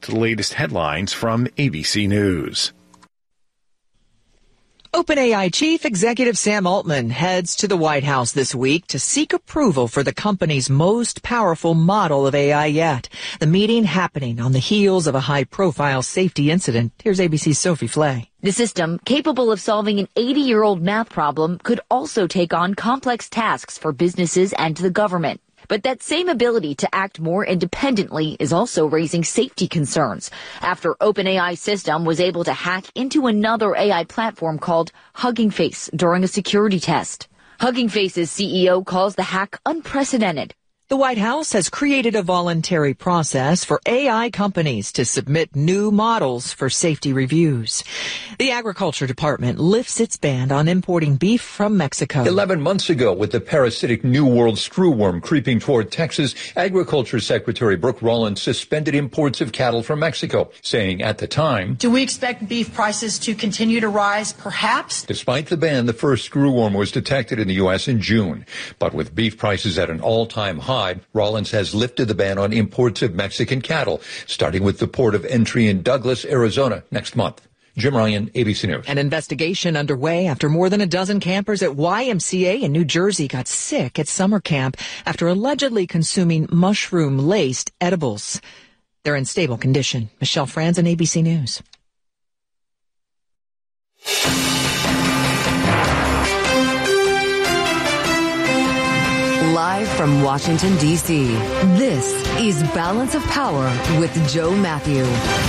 the latest headlines from ABC News. OpenAI Chief Executive Sam Altman heads to the White House this week to seek approval for the company's most powerful model of AI yet. The meeting happening on the heels of a high-profile safety incident. Here's ABC's Sophie Flay. The system, capable of solving an 80-year-old math problem, could also take on complex tasks for businesses and the government. But that same ability to act more independently is also raising safety concerns after OpenAI's system was able to hack into another AI platform called Hugging Face during a security test. Hugging Face's CEO calls the hack unprecedented. The White House has created a voluntary process for AI companies to submit new models for safety reviews. The Agriculture Department lifts its ban on importing beef from Mexico. 11 months ago, with the parasitic New World screwworm creeping toward Texas, Agriculture Secretary Brooke Rollins suspended imports of cattle from Mexico, saying at the time, "Do we expect beef prices to continue to rise? Perhaps." Despite the ban, the first screwworm was detected in the U.S. in June. But with beef prices at an all-time high, Rollins has lifted the ban on imports of Mexican cattle, starting with the port of entry in Douglas, Arizona, next month. Jim Ryan, ABC News. An investigation underway after more than a dozen campers at YMCA in New Jersey got sick at summer camp after allegedly consuming mushroom-laced edibles. They're in stable condition. Michelle Franzen, ABC News. Live from Washington, D.C., this is Balance of Power with Joe Matthew.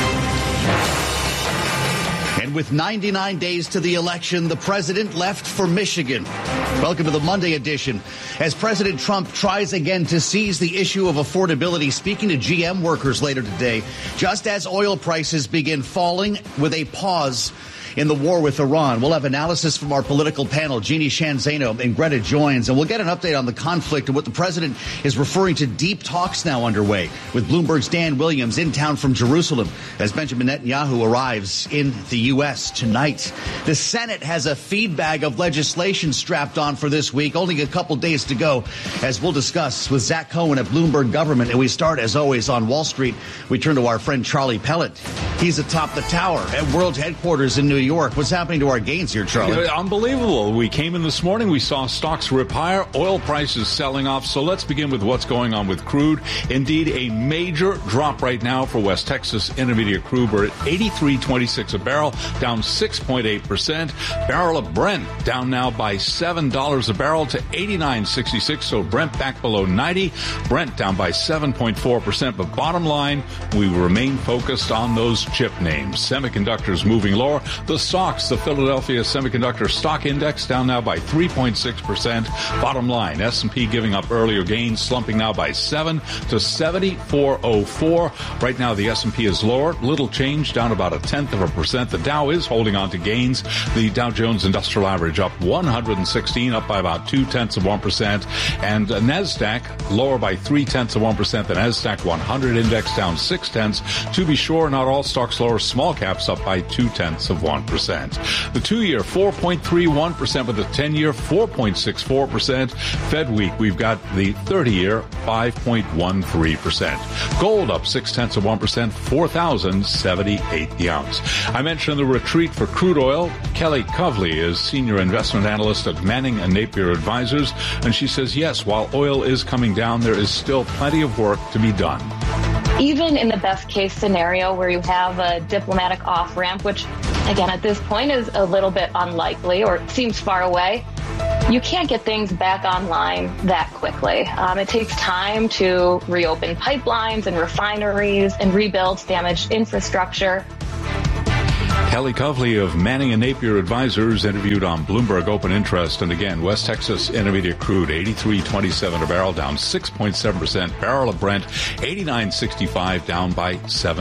And with 99 days to the election, the president left for Michigan. Welcome to the Monday edition. As President Trump tries again to seize the issue of affordability, speaking to GM workers later today, just as oil prices begin falling with a pause in the war with Iran. We'll have analysis from our political panel. Jeannie Shanzano and Greta joins, and we'll get an update on the conflict and what the president is referring to deep talks now underway with Bloomberg's Dan Williams in town from Jerusalem as Benjamin Netanyahu arrives in the U.S. tonight. The Senate has a feed bag of legislation strapped on for this week. Only a couple days to go, as we'll discuss with Zach Cohen at Bloomberg Government. And we start, as always, on Wall Street. We turn to our friend Charlie Pellet. He's atop the tower at World Headquarters in New York. What's happening to our gains here, Charlie? Unbelievable. We came in this morning. We saw stocks rip higher, oil prices selling off. So let's begin with what's going on with crude. Indeed, a major drop right now for West Texas Intermediate crude. We're at $83.26 a barrel, down 6.8%. Barrel of Brent down now by $7 a barrel to $89.66. So Brent back below 90. Brent down by 7.4%. But bottom line, we remain focused on those chip names. Semiconductors moving lower. The stocks, the Philadelphia Semiconductor Stock Index down now by 3.6%. Bottom line, S&P giving up earlier gains, slumping now by 7 to 74.04. Right now, the S&P is lower, little change, down about 0.1%. The Dow is holding on to gains. The Dow Jones Industrial Average up 116, up by about 0.2%. And NASDAQ lower by 0.3%. The NASDAQ 100 Index down 0.6. To be sure, not all stocks lower. Small caps up by 0.2%. The 2-year 4.31%, with the 10-year 4.64%. Fed week, we've got the 30-year 5.13%. Gold up 0.6%, 4,078 the ounce. I mentioned the retreat for crude oil. Kelly Kovley is senior investment analyst at Manning & Napier Advisors, and she says, yes, while oil is coming down, there is still plenty of work to be done. Even in the best case scenario where you have a diplomatic off-ramp, which again at this point is a little bit unlikely or seems far away, you can't get things back online that quickly. It takes time to reopen pipelines and refineries and rebuild damaged infrastructure. Kelly Kovley of Manning & Napier Advisors interviewed on Bloomberg Open Interest. And again, West Texas Intermediate crude, $83.27 a barrel, down 6.7%. Barrel of Brent, $89.65, down by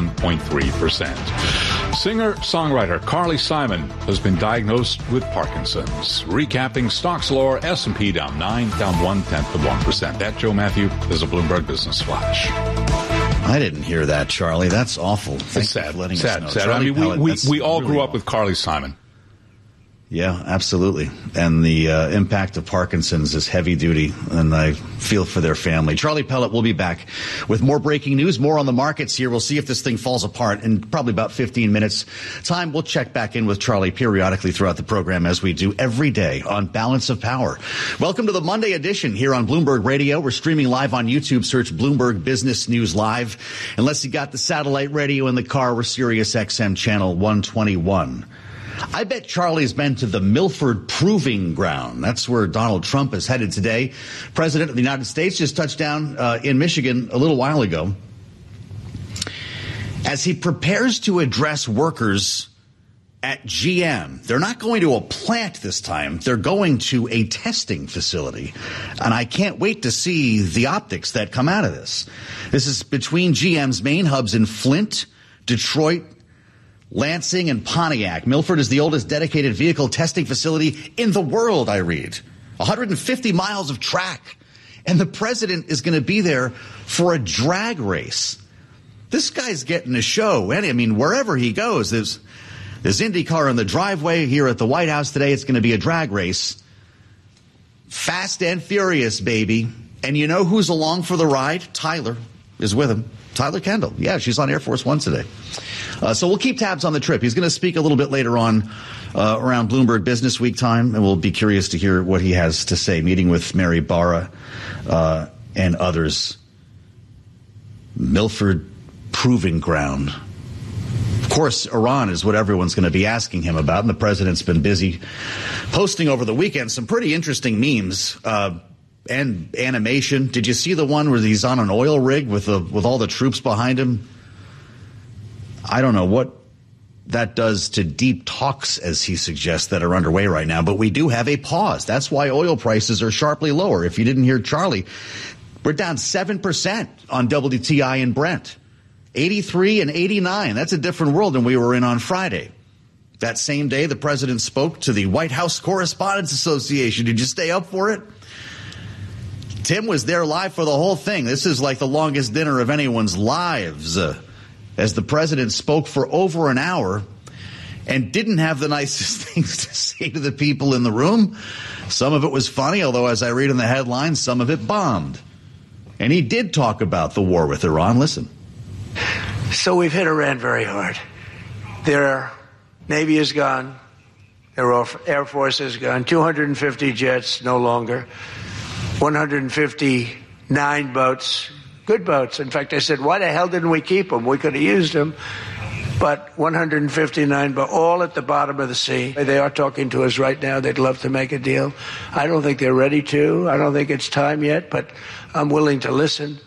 7.3%. Singer-songwriter Carly Simon has been diagnosed with Parkinson's. Recapping stocks lower, S&P down 9, down 0.1%. That, Joe Matthew, is a Bloomberg Business Flash. I didn't hear that, Charlie. That's awful. It's sad. Sad. I mean, we all grew up with Carly Simon. Yeah, absolutely. And the impact of Parkinson's is heavy duty, and I feel for their family. Charlie Pellet will be back with more breaking news, more on the markets here. We'll see if this thing falls apart in probably about 15 minutes time. We'll check back in with Charlie periodically throughout the program, as we do every day on Balance of Power. Welcome to the Monday edition here on Bloomberg Radio. We're streaming live on YouTube. Search Bloomberg Business News Live. Unless you got the satellite radio in the car, we're Sirius XM channel 121. I bet Charlie's been to the Milford Proving Ground. That's where Donald Trump is headed today. President of the United States just touched down in Michigan a little while ago. As he prepares to address workers at GM, they're not going to a plant this time. They're going to a testing facility. And I can't wait to see the optics that come out of this. This is between GM's main hubs in Flint, Detroit, Lansing, and Pontiac. Milford is the oldest dedicated vehicle testing facility in the world, I read. 150 miles of track. And the president is going to be there for a drag race. This guy's getting a show. I mean, wherever he goes, there's IndyCar in the driveway. Here at the White House today, it's going to be a drag race. Fast and furious, baby. And you know who's along for the ride? Tyler is with him. Tyler Kendall. Yeah, she's on Air Force One today. So we'll keep tabs on the trip. He's going to speak a little bit later on around Bloomberg Business Week time, and we'll be curious to hear what he has to say, meeting with Mary Barra and others. Milford Proving Ground. Of course, Iran is what everyone's going to be asking him about, and the president's been busy posting over the weekend some pretty interesting memes and animation. Did you see the one where he's on an oil rig with all the troops behind him? I don't know what that does to deep talks, as he suggests, that are underway right now, but we do have a pause. That's why oil prices are sharply lower. If you didn't hear Charlie, we're down 7% on WTI and Brent. 83 and 89. That's a different world than we were in on Friday. That same day, the president spoke to the White House Correspondents Association. Did you stay up for it? Tim was there live for the whole thing. This is like the longest dinner of anyone's lives, as the president spoke for over an hour and didn't have the nicest things to say to the people in the room. Some of it was funny, although as I read in the headlines, some of it bombed. And he did talk about the war with Iran. Listen. So we've hit Iran very hard. Their Navy is gone. Their Air Force is gone. 250 jets, no longer. 159 boats, good boats. In fact, I said, why the hell didn't we keep them? We could have used them. But 159, but all at the bottom of the sea. They are talking to us right now. They'd love to make a deal. I don't think they're ready to. I don't think it's time yet, but I'm willing to listen.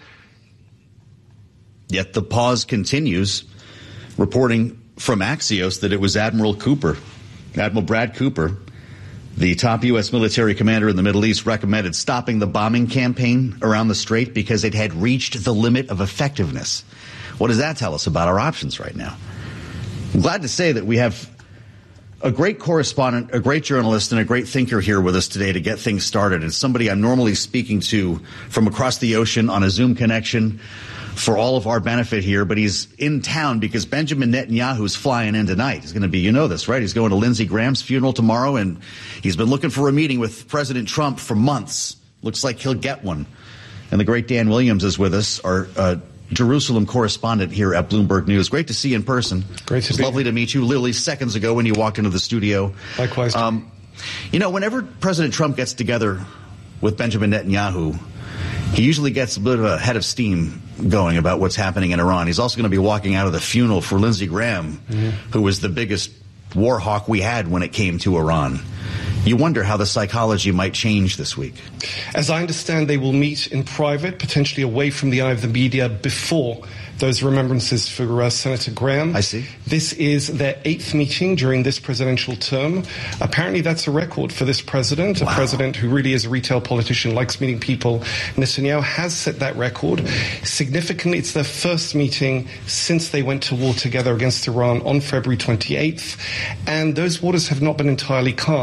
Yet the pause continues, reporting from Axios that it was Admiral Brad Cooper, the top U.S. military commander in the Middle East, recommended stopping the bombing campaign around the Strait because it had reached the limit of effectiveness. What does that tell us about our options right now? I'm glad to say that we have a great correspondent, a great journalist, and a great thinker here with us today to get things started. It's somebody I'm normally speaking to from across the ocean on a Zoom connection for all of our benefit here, but he's in town because Benjamin Netanyahu's flying in tonight. He's going to be, you know this, right? He's going to Lindsey Graham's funeral tomorrow, and he's been looking for a meeting with President Trump for months. Looks like he'll get one. And the great Dan Williams is with us, our Jerusalem correspondent here at Bloomberg News. Great to see you in person. Great to be. Lovely to meet you literally seconds ago when you walked into the studio. Likewise. You know, whenever President Trump gets together with Benjamin Netanyahu, he usually gets a bit of a head of steam going about what's happening in Iran. He's also going to be walking out of the funeral for Lindsey Graham, who was the biggest war hawk we had when it came to Iran. You wonder how the psychology might change this week. As I understand, they will meet in private, potentially away from the eye of the media, before those remembrances for Senator Graham. I see. This is their 8th meeting during this presidential term. Apparently that's a record for this president, a president who really is a retail politician, likes meeting people. Netanyahu has set that record. Significantly, it's their first meeting since they went to war together against Iran on February 28th. And those waters have not been entirely calm. Obviously,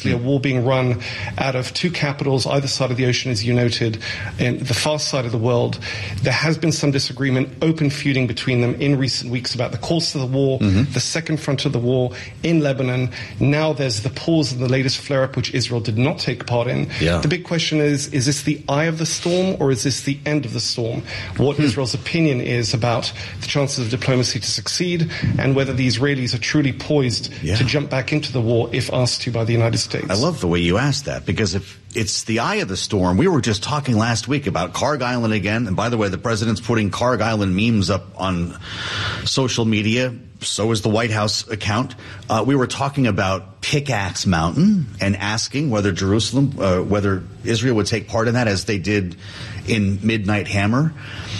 a war being run out of two capitals, either side of the ocean, as you noted, in the far side of the world. There has been some disagreement, open feuding between them in recent weeks about the course of the war, the second front of the war in Lebanon. Now there's the pause in the latest flare-up, which Israel did not take part in. The big question is this the eye of the storm or is this the end of the storm? What Israel's opinion is about the chances of diplomacy to succeed and whether the Israelis are truly poised to jump back into the war if asked to by the United States. I love the way you asked that, because if it's the eye of the storm, we were just talking last week about Karg Island again. And by the way, the president's putting Karg Island memes up on social media. So is the White House account. We were talking about Pickaxe Mountain and asking whether whether Israel would take part in that as they did in Midnight Hammer.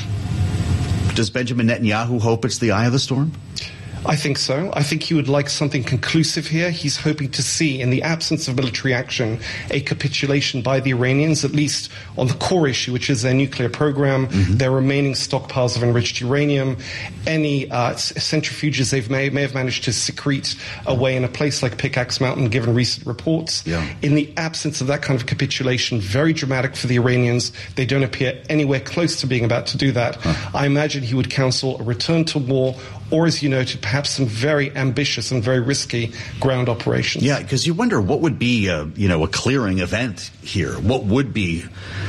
Does Benjamin Netanyahu hope it's the eye of the storm? I think so. I think he would like something conclusive here. He's hoping to see, in the absence of military action, a capitulation by the Iranians, at least on the core issue, which is their nuclear program, their remaining stockpiles of enriched uranium, any centrifuges they may have managed to secrete away in a place like Pickaxe Mountain, given recent reports. In the absence of that kind of capitulation, very dramatic for the Iranians, they don't appear anywhere close to being about to do that. I imagine he would counsel a return to war, or, as you noted, perhaps some very ambitious and very risky ground operations. Yeah, because you wonder what would be a clearing event here. What would be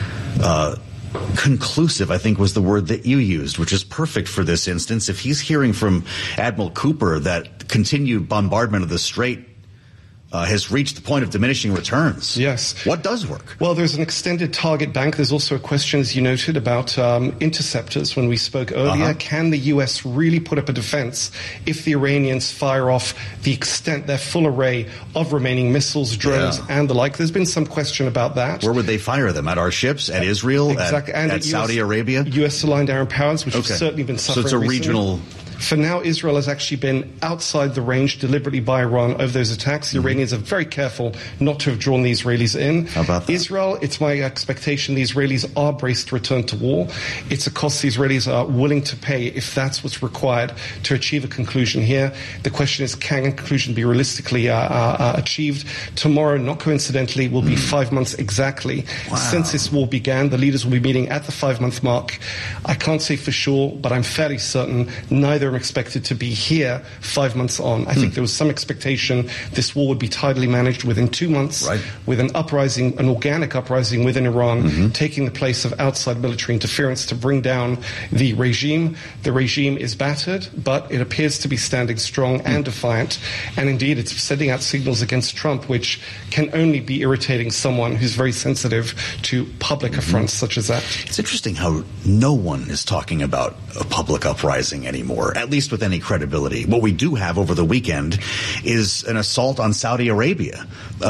conclusive, I think was the word that you used, which is perfect for this instance. If he's hearing from Admiral Cooper that continued bombardment of the Strait has reached the point of diminishing returns. Yes. What does work? Well, there's an extended target bank. There's also a question, as you noted, about interceptors when we spoke earlier. Can the U.S. really put up a defense if the Iranians fire off their full array of remaining missiles, drones, and the like? There's been some question about that. Where would they fire them? At our ships? At Israel? Exactly. At Saudi Arabia? U.S.-aligned air powers, which have certainly been suffering So it's a recently. regional... For now, Israel has actually been outside the range deliberately by Iran of those attacks. The Iranians are very careful not to have drawn the Israelis in. How about that? Israel, it's my expectation the Israelis are braced to return to war. It's a cost the Israelis are willing to pay if that's what's required to achieve a conclusion here. The question is, can a conclusion be realistically achieved? Tomorrow, not coincidentally, will be 5 months exactly since this war began. The leaders will be meeting at the 5-month mark. I can't say for sure, but I'm fairly certain neither expected to be here 5 months on. I think there was some expectation this war would be tidily managed within 2 months, with an organic uprising within Iran, taking the place of outside military interference to bring down the regime. The regime is battered, but it appears to be standing strong and defiant, and indeed it's sending out signals against Trump, which can only be irritating someone who's very sensitive to public affronts such as that. It's interesting how no one is talking about a public uprising anymore, at least with any credibility. What we do have over the weekend is an assault on Saudi Arabia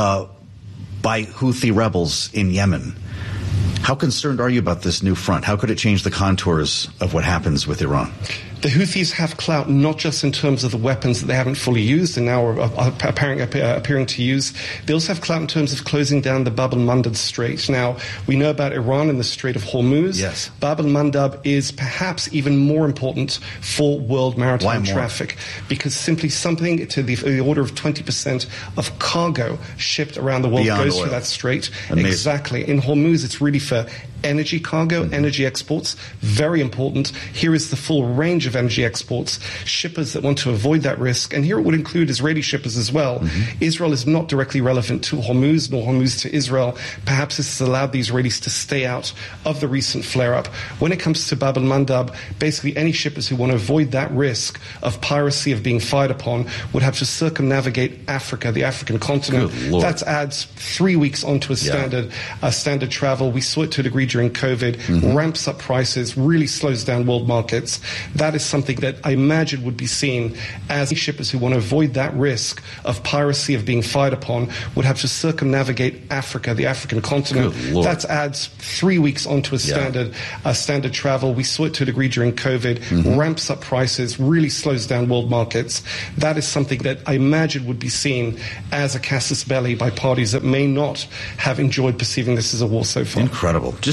by Houthi rebels in Yemen. How concerned are you about this new front? How could it change the contours of what happens with Iran? The Houthis have clout not just in terms of the weapons that they haven't fully used and now are appearing to use. They also have clout in terms of closing down the Bab el-Mandab Strait. Now, we know about Iran and the Strait of Hormuz. Yes. Bab el-Mandab is perhaps even more important for world maritime traffic because simply something to the order of 20% of cargo shipped around the world goes through that strait. Amazing. Exactly. In Hormuz, it's really for energy cargo, energy exports, very important. Here is the full range of energy exports. Shippers that want to avoid that risk, and here it would include Israeli shippers as well. Israel is not directly relevant to Hormuz, nor Hormuz to Israel. Perhaps this has allowed the Israelis to stay out of the recent flare-up. When it comes to Bab el-Mandab, basically any shippers who want to avoid that risk of piracy, of being fired upon, would have to circumnavigate Africa, the African continent. That adds 3 weeks onto a standard travel. We saw it to a degree during COVID, ramps up prices, really slows down world markets. That is something that I imagine would be seen as shippers who want to avoid that risk of piracy, of being fired upon, would have to circumnavigate Africa, the African continent. That adds 3 weeks onto a standard travel. We saw it to a degree during COVID, ramps up prices, really slows down world markets. That is something that I imagine would be seen as a casus belli by parties that may not have enjoyed perceiving this as a war so far. Incredible. Just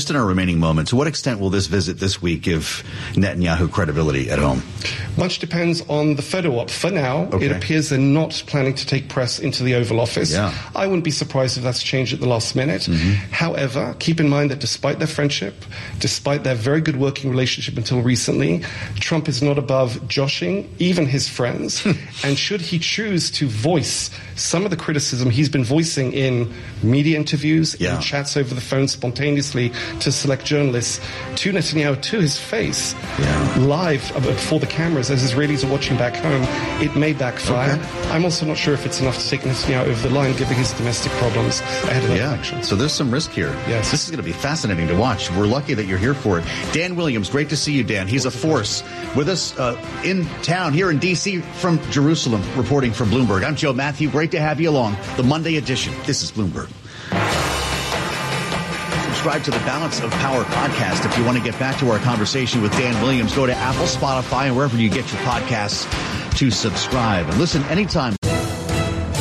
Just in our remaining moment, to what extent will this visit this week give Netanyahu credibility at home? Much depends on the photo op. For now, it appears they're not planning to take press into the Oval Office. Yeah. I wouldn't be surprised if that's changed at the last minute. However, keep in mind that despite their friendship, despite their very good working relationship until recently, Trump is not above joshing even his friends. And should he choose to voice some of the criticism he's been voicing in media interviews, in chats over the phone spontaneously to select journalists, to Netanyahu, to his face, live before the cameras as Israelis are watching back home, it may backfire. I'm also not sure if it's enough to take Netanyahu over the line, given his domestic problems ahead of that election. So there's some risk here. Yes. This is going to be fascinating to watch. We're lucky that you're here for it. Dan Williams, great to see you, Dan. He's a force with us in town here in D.C. from Jerusalem, reporting for Bloomberg. I'm Joe Matthew. Great to have you along. The Monday edition. This is Bloomberg. Subscribe to the Balance of Power podcast. If you want to get back to our conversation with Dan Williams, go to Apple, Spotify, and wherever you get your podcasts to subscribe. And listen anytime